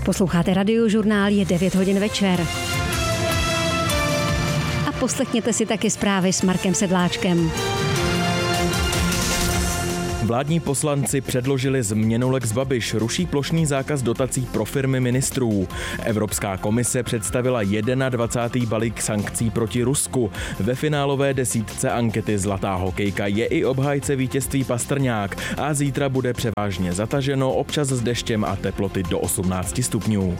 Posloucháte Radiožurnál, je 9 hodin večer. A poslechněte si taky zprávy s Markem Sedláčkem. Vládní poslanci předložili změnu Lex Babiš, ruší plošný zákaz dotací pro firmy ministrů. Evropská komise představila 21. balík sankcí proti Rusku. Ve finálové desítce ankety Zlatá hokejka je i obhájce vítězství Pastrňák a zítra bude převážně zataženo, občas s deštěm a teploty do 18 stupňů.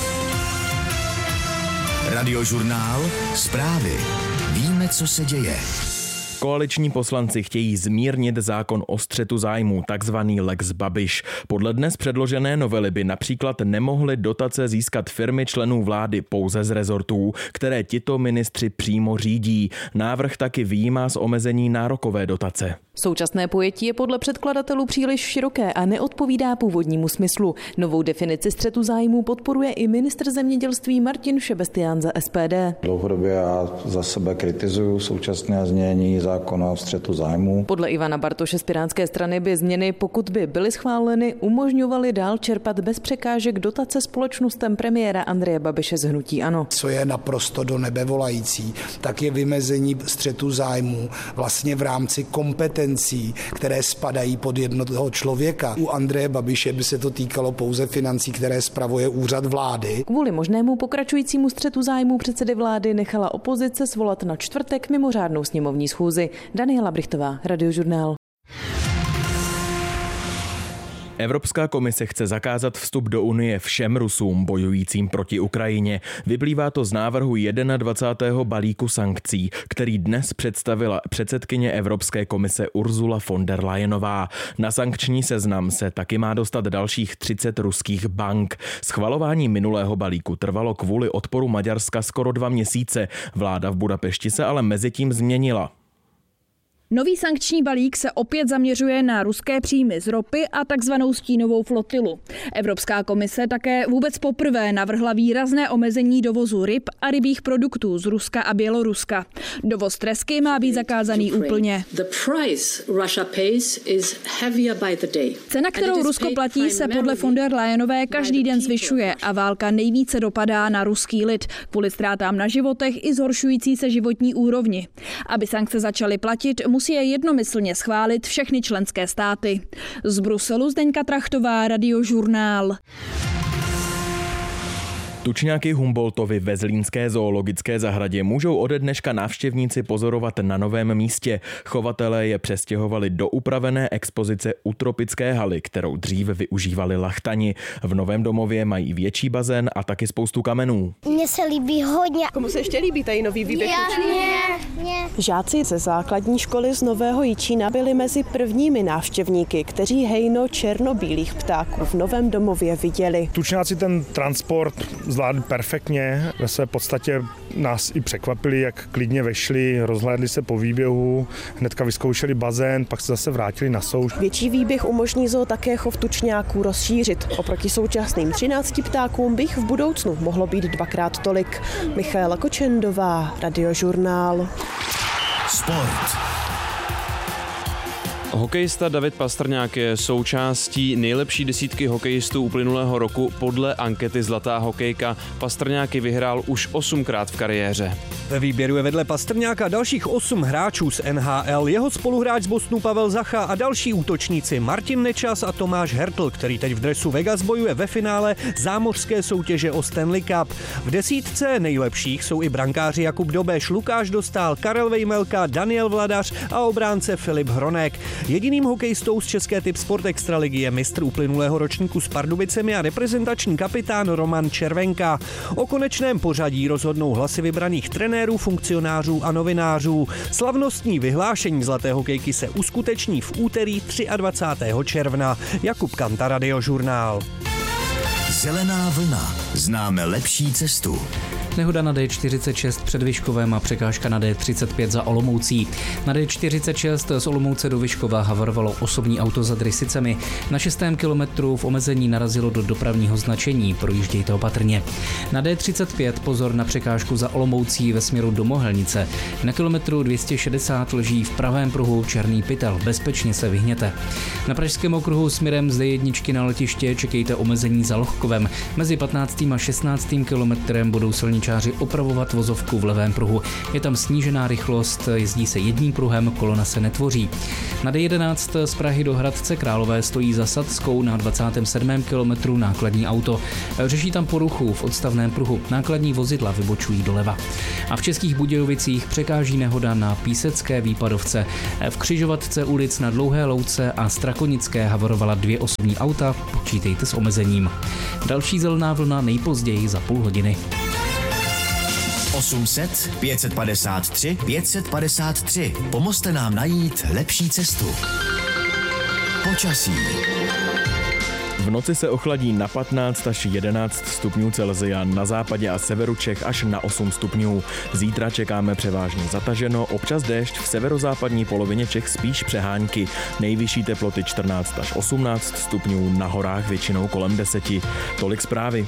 Radiožurnál, zprávy. Víme, co se děje. Koaliční poslanci chtějí zmírnit zákon o střetu zájmů, takzvaný Lex Babiš. Podle dnes předložené novely by například nemohly dotace získat firmy členů vlády pouze z rezortů, které tito ministři přímo řídí. Návrh taky vyjímá z omezení nárokové dotace. Současné pojetí je podle předkladatelů příliš široké a neodpovídá původnímu smyslu. Novou definici střetu zájmů podporuje i ministr zemědělství Martin Šebestián za SPD. Dlouhodobě já za sebe kritizuju současné znění zákona o střetu zájmů. Podle Ivana Bartoše z Pirátské strany by změny, pokud by byly schváleny, umožňovaly dál čerpat bez překážek dotace společnostem premiéra Andreje Babiše z hnutí ANO. Co je naprosto do nebe volající, tak je vymezení střetu zájmů vlastně v rámci kompetencí, které spadají pod jednoho člověka. U Andreje Babiše by se to týkalo pouze financí, které spravuje úřad vlády. Kvůli možnému pokračujícímu střetu zájmů předsedy vlády nechala opozice svolat na čtvrtek mimořádnou sněmovní schůzi. Daniela Brichtová, Radiožurnál. Evropská komise chce zakázat vstup do Unie všem Rusům bojujícím proti Ukrajině. Vyplývá to z návrhu 21. balíku sankcí, který dnes představila předsedkyně Evropské komise Ursula von der Leyenová. Na sankční seznam se taky má dostat dalších 30 ruských bank. Schvalování minulého balíku trvalo kvůli odporu Maďarska skoro 2 měsíce. Vláda v Budapešti se ale mezitím změnila. Nový sankční balík se opět zaměřuje na ruské příjmy z ropy a takzvanou stínovou flotilu. Evropská komise také vůbec poprvé navrhla výrazné omezení dovozu ryb a rybích produktů z Ruska a Běloruska. Dovoz tresky má být zakázaný úplně. Cena, kterou Rusko platí, se podle von der Leyenové každý den zvyšuje a válka nejvíce dopadá na ruský lid kvůli ztrátám na životech i zhoršující se životní úrovni. Aby sankce začaly platit, musí je jednomyslně schválit všechny členské státy. Z Bruselu Zdeňka Trachtová, Radiožurnál. Tučňáky Humboldtovy ve zlínské zoologické zahradě můžou ode dneška návštěvníci pozorovat na novém místě. Chovatelé je přestěhovali do upravené expozice u tropické haly, kterou dřív využívali lachtani. V novém domově mají větší bazén a taky spoustu kamenů. Mně se líbí hodně. Komu se ještě líbí tady nový výběh? Mě. Žáci ze základní školy z Nového Jičína byli mezi prvními návštěvníky, kteří hejno černobílých ptáků v novém domově viděli. Tučňáci ten transport zvládli perfektně. Ve své podstatě nás i překvapili, jak klidně vešli, rozhlédli se po výběhu, hnedka vyzkoušeli bazén, pak se zase vrátili na souš. Větší výběh umožní zoo také chov tučňáků rozšířit. Oproti současným 13 ptákům bych v budoucnu mohlo být 2x tolik. Michaela Kočendová, Radiožurnál. Sport. Hokejista David Pastrňák je součástí nejlepší desítky hokejistů uplynulého roku podle ankety Zlatá hokejka. Pastrňák vyhrál už 8krát v kariéře. Ve výběru je vedle Pastrňáka dalších 8 hráčů z NHL, jeho spoluhráč z Bostonu Pavel Zacha a další útočníci Martin Nečas a Tomáš Hertl, který teď v dresu Vegas bojuje ve finále zámořské soutěže o Stanley Cup. V desítce nejlepších jsou i brankáři Jakub Dobeš, Lukáš Dostál, Karel Vejmelka, Daniel Vladař a obránce Filip Hronek. Jediným hokejistou z české Typ Sport Extraligy je mistr uplynulého ročníku s Pardubicemi a reprezentační kapitán Roman Červenka. O konečném pořadí rozhodnou hlasy vybraných trenérů, funkcionářů a novinářů. Slavnostní vyhlášení Zlaté hokejky se uskuteční v úterý 23. června. Jakub Kanta, Radiožurnál. Zelená vlna. Známe lepší cestu. Nehoda na D46 před Vyškovem a překážka na D35 za Olomoucí. Na D46 z Olomouce do Vyškova havarovalo osobní auto za Drysicemi. Na 6. kilometru v omezení narazilo do dopravního značení, projíždějte opatrně. Na D35 pozor na překážku za Olomoucí ve směru do Mohelnice. Na kilometru 260 leží v pravém pruhu černý pytel, bezpečně se vyhněte. Na pražském okruhu směrem z D1 na letiště čekejte omezení za Lohkovem. Mezi 15. a 16. kilometrem budou silničáři opravovat vozovku v levém pruhu. Je tam snížená rychlost, jezdí se jedním pruhem, kolona se netvoří. Na D11 z Prahy do Hradce Králové stojí za Sadskou na 27. kilometru nákladní auto. Řeší tam poruchu v odstavném pruhu. Nákladní vozidla vybočují doleva. A v Českých Budějovicích překáží nehoda na Písecké výpadovce. V křižovatce ulic na Dlouhé Louce a Strakonické havarovala 2 osobní auta, počítejte s omezením. Další zelená vlna nejpozději za půl hodiny. 800 553 553. Pomozte nám najít lepší cestu. Počasí. V noci se ochladí na 15 až 11 stupňů Celsia, na západě a severu Čech až na 8 stupňů. Zítra čekáme převážně zataženo, občas déšť, v severozápadní polovině Čech spíš přehánky. Nejvyšší teploty 14 až 18 stupňů, na horách většinou kolem 10. Tolik zprávy.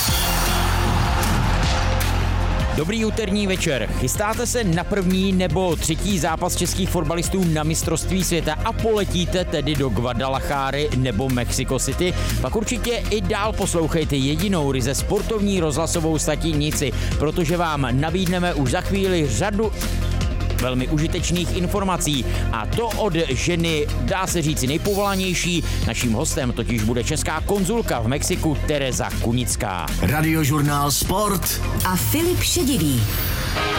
Dobrý úterní večer. Chystáte se na první nebo třetí zápas českých fotbalistů na mistrovství světa a poletíte tedy do Guadalajary nebo Mexico City? Pak určitě i dál poslouchejte jedinou ryze sportovní rozhlasovou stanici, protože vám nabídneme už za chvíli řadu velmi užitečných informací. A to od ženy, dá se říci, nejpovolanější. Naším hostem totiž bude česká konzulka v Mexiku Tereza Kunická. Radiožurnál Sport a Filip Šedivý.